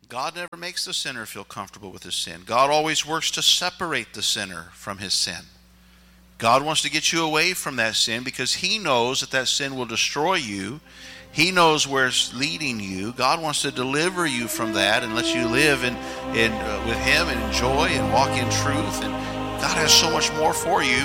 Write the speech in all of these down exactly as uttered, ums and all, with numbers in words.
God never makes the sinner feel comfortable with his sin. God always works to separate the sinner from his sin. God wants to get you away from that sin because he knows that that sin will destroy you. He knows where it's leading you. God wants to deliver you from that and let you live in, in, uh, with him and enjoy and walk in truth. And God has so much more for you.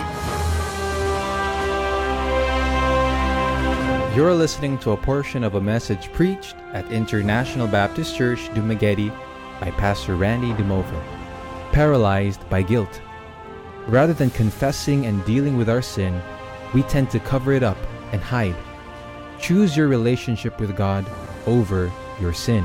You're listening to a portion of a message preached at International Baptist Church, Dumaguete by Pastor Randy Dumover. Paralyzed by guilt. Rather than confessing and dealing with our sin, we tend to cover it up and hide. Choose your relationship with God over your sin.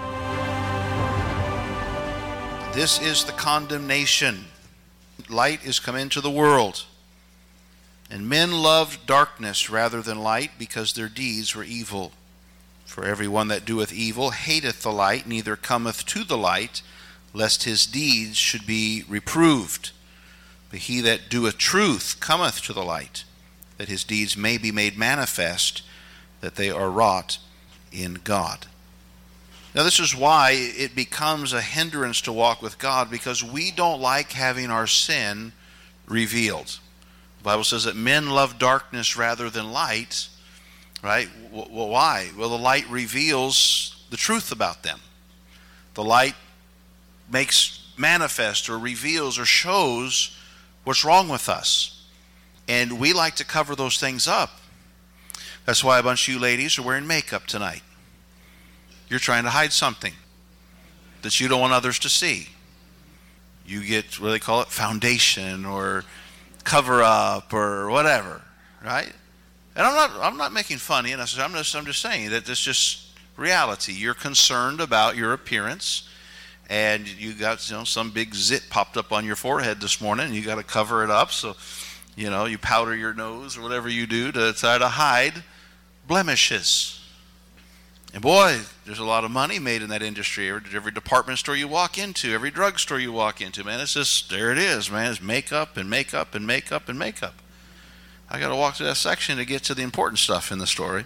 This is the condemnation. Light is come into the world, and men loved darkness rather than light, because their deeds were evil. For everyone that doeth evil hateth the light, neither cometh to the light, lest his deeds should be reproved. But he that doeth truth cometh to the light, that his deeds may be made manifest, that they are wrought in God. Now this is why it becomes a hindrance to walk with God, because we don't like having our sin revealed. The Bible says that men love darkness rather than light, right? Well, why? Well, the light reveals the truth about them. The light makes manifest or reveals or shows what's wrong with us. And we like to cover those things up. That's why a bunch of you ladies are wearing makeup tonight. You're trying to hide something that you don't want others to see. You get, what do they call it, foundation or cover up or whatever, right? And I'm not I'm not making fun of you. I'm just I'm just saying that it's just reality. You're concerned about your appearance, and you got, you know, some big zit popped up on your forehead this morning, and you got to cover it up. So, you know, you powder your nose or whatever you do to try to hide blemishes. And boy, there's a lot of money made in that industry. Every, every department store you walk into, every drugstore you walk into, man, it's just, there it is, man. It's makeup and makeup and makeup and makeup. I got to walk through that section to get to the important stuff in the story.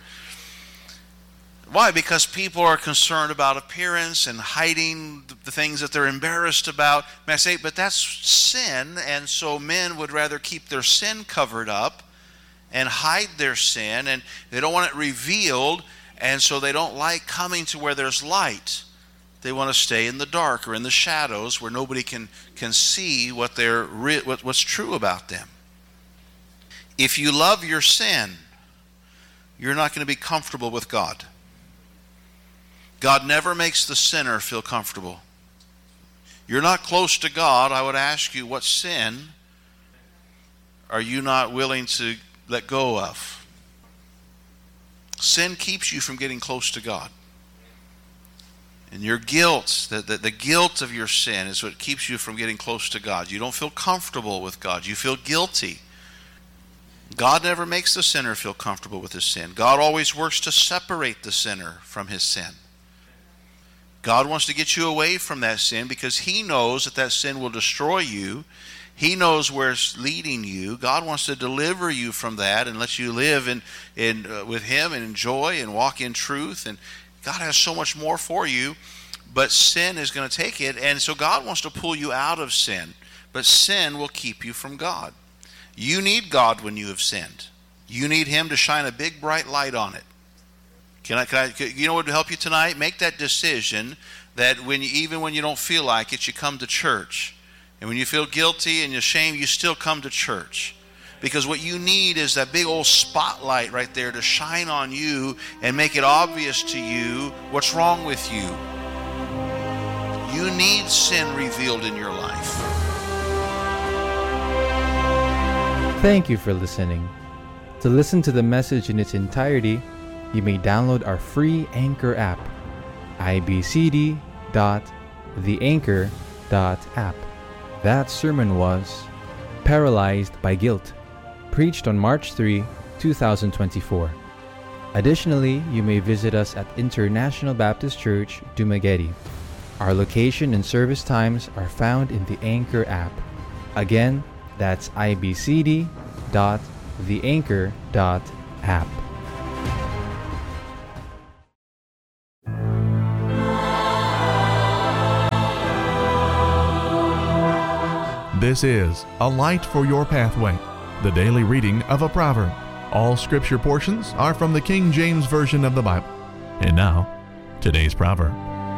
Why? Because people are concerned about appearance and hiding the things that they're embarrassed about. May I say, but that's sin, and so men would rather keep their sin covered up and hide their sin, and they don't want it revealed. And so they don't like coming to where there's light. They want to stay in the dark or in the shadows where nobody can, can see what they're what, what's true about them. If you love your sin, you're not going to be comfortable with God. God never makes the sinner feel comfortable. You're not close to God. I would ask you, what sin are you not willing to let go of? Sin keeps you from getting close to God. And your guilt, the, the, the guilt of your sin is what keeps you from getting close to God. You don't feel comfortable with God. You feel guilty. God never makes the sinner feel comfortable with his sin. God always works to separate the sinner from his sin. God wants to get you away from that sin because he knows that that sin will destroy you. He knows where it's leading you. God wants to deliver you from that and let you live in, in uh, with him and enjoy and walk in truth. And God has so much more for you, but sin is going to take it. And so God wants to pull you out of sin, but sin will keep you from God. You need God when you have sinned. You need him to shine a big bright light on it. Can I, can I, can, you know what would help you tonight? Make that decision that when you, even when you don't feel like it, you come to church. And when you feel guilty and ashamed, you still come to church. Because what you need is that big old spotlight right there to shine on you and make it obvious to you what's wrong with you. You need sin revealed in your life. Thank you for listening. To listen to the message in its entirety, you may download our free Anchor app, i b c d dot the anchor dot app. That sermon was Paralyzed by Guilt, preached on March third, twenty twenty-four. Additionally, you may visit us at International Baptist Church, Dumaguete. Our location and service times are found in the Anchor app. Again, that's i b c d dot the anchor dot app. This is A Light for Your Pathway, the daily reading of a proverb. All scripture portions are from the King James Version of the Bible. And now, today's proverb.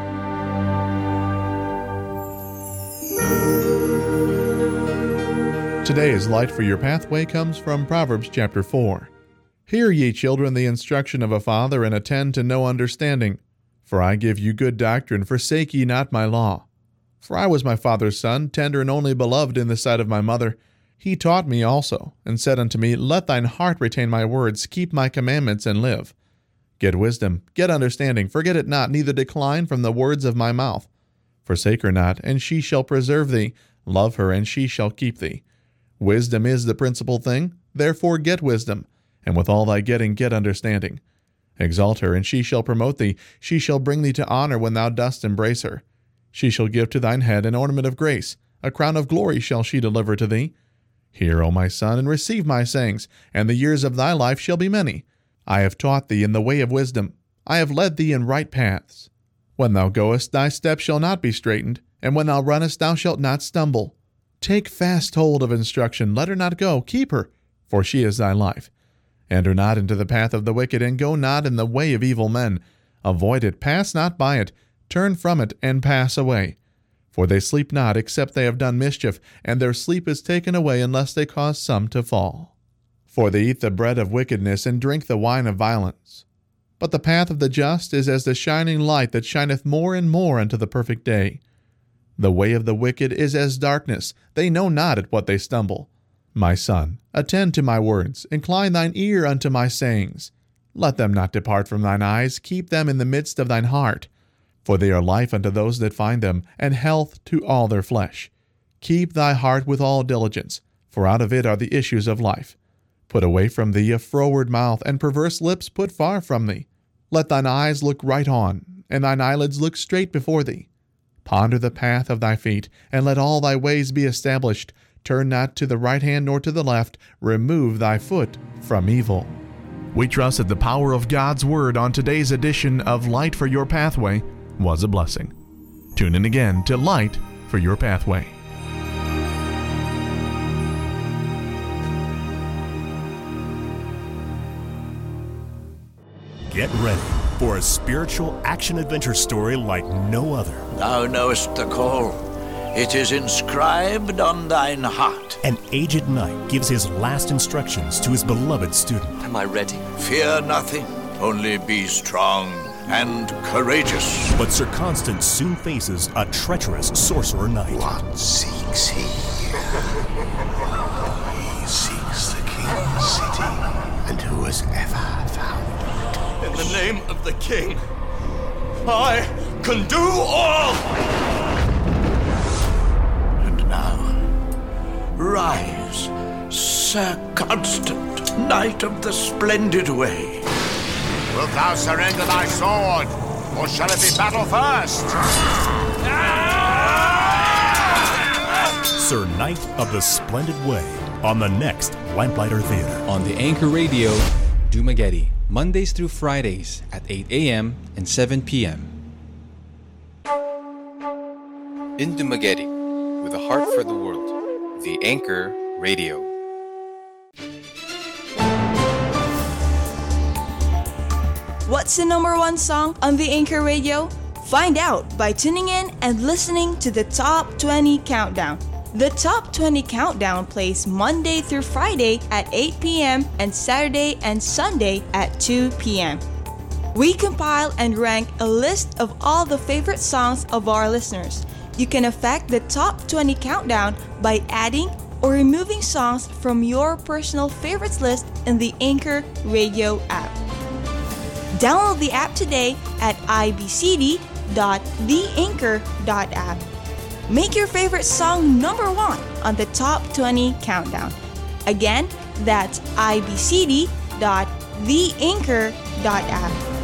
Today's Light for Your Pathway comes from Proverbs chapter four. Hear ye, children, the instruction of a father, and attend to no understanding. For I give you good doctrine, forsake ye not my law. For I was my father's son, tender and only beloved in the sight of my mother. He taught me also, and said unto me, Let thine heart retain my words, keep my commandments, and live. Get wisdom, get understanding, forget it not, neither decline from the words of my mouth. Forsake her not, and she shall preserve thee. Love her, and she shall keep thee. Wisdom is the principal thing, therefore get wisdom, and with all thy getting get understanding. Exalt her, and she shall promote thee. She shall bring thee to honor when thou dost embrace her. She shall give to thine head an ornament of grace. A crown of glory shall she deliver to thee. Hear, O my son, and receive my sayings, and the years of thy life shall be many. I have taught thee in the way of wisdom. I have led thee in right paths. When thou goest, thy steps shall not be straitened, and when thou runnest, thou shalt not stumble. Take fast hold of instruction, let her not go, keep her, for she is thy life. Enter not into the path of the wicked, and go not in the way of evil men. Avoid it, pass not by it. Turn from it, and pass away. For they sleep not, except they have done mischief, and their sleep is taken away, unless they cause some to fall. For they eat the bread of wickedness, and drink the wine of violence. But the path of the just is as the shining light that shineth more and more unto the perfect day. The way of the wicked is as darkness, they know not at what they stumble. My son, attend to my words, incline thine ear unto my sayings. Let them not depart from thine eyes, keep them in the midst of thine heart. For they are life unto those that find them, and health to all their flesh. Keep thy heart with all diligence, for out of it are the issues of life. Put away from thee a froward mouth, and perverse lips put far from thee. Let thine eyes look right on, and thine eyelids look straight before thee. Ponder the path of thy feet, and let all thy ways be established. Turn not to the right hand nor to the left. Remove thy foot from evil. We trust that the power of God's Word on today's edition of Light for Your Pathway was a blessing. Tune in again to Light for Your Pathway. Get ready for a spiritual action-adventure story like no other. Thou knowest the call. It is inscribed on thine heart. An aged knight gives his last instructions to his beloved student. Am I ready? Fear nothing, only be strong and courageous. But Sir Constans soon faces a treacherous sorcerer knight. What seeks he? He seeks the king's city. And who has ever found it? In the name of the king, I can do all! And now, rise, Sir Constant, knight of the splendid way. Wilt thou surrender thy sword, or shall it be battle first? Sir Knight of the Splendid Way on the next Lamplighter Theater. On the Anchor Radio, Dumageddon, Mondays through Fridays at eight a.m. and seven p.m. In Dumageddon, with a heart for the world, the Anchor Radio. What's the number one song on the Anchor Radio? Find out by tuning in and listening to the Top twenty Countdown. The Top twenty Countdown plays Monday through Friday at eight p.m. and Saturday and Sunday at two p.m. We compile and rank a list of all the favorite songs of our listeners. You can affect the Top twenty Countdown by adding or removing songs from your personal favorites list in the Anchor Radio app. Download the app today at i b c d dot the anchor dot app. Make your favorite song number one on the Top twenty Countdown. Again, that's i b c d dot the anchor dot app.